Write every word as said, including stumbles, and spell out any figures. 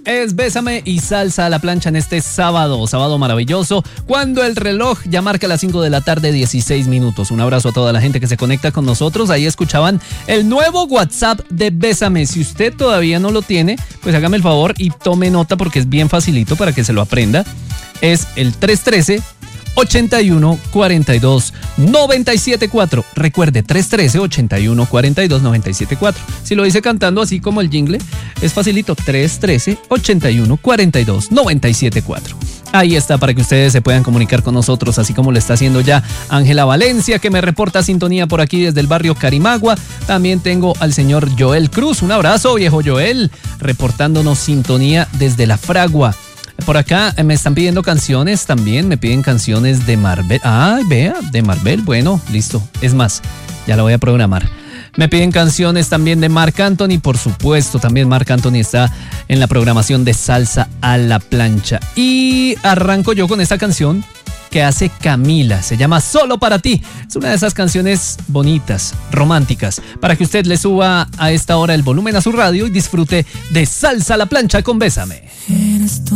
Es Bésame y Salsa a la Plancha en este sábado, sábado maravilloso, cuando el reloj ya marca las cinco de la tarde, dieciséis minutos. Un abrazo a toda la gente que se conecta con nosotros. Ahí escuchaban el nuevo WhatsApp de Bésame. Si usted todavía no lo tiene, pues hágame el favor y tome nota porque es bien facilito para que se lo aprenda. Es el tres uno tres, ochenta y uno, cuarenta y dos, noventa y siete cuatro. Recuerde, tres uno tres, ochenta y uno, cuarenta y dos, noventa y siete cuatro. Si lo dice cantando así como el jingle, es facilito. tres uno tres, ochenta y uno, cuarenta y dos, noventa y siete cuatro. Ahí está para que ustedes se puedan comunicar con nosotros, así como lo está haciendo ya Ángela Valencia, que me reporta sintonía por aquí desde el barrio Carimagua. También tengo al señor Joel Cruz. Un abrazo, viejo Joel, reportándonos sintonía desde La Fragua. Por acá me están pidiendo canciones también, me piden canciones de Marvel. Ay, vea, de Marvel, bueno, listo. Es más, ya la voy a programar. Me piden canciones también de Marc Anthony, por supuesto, también Marc Anthony está en la programación de Salsa a la Plancha. Y arranco yo con esta canción que hace Camila, se llama Solo para ti. Es una de esas canciones bonitas, románticas, para que usted le suba a esta hora el volumen a su radio y disfrute de Salsa a la Plancha con Bésame.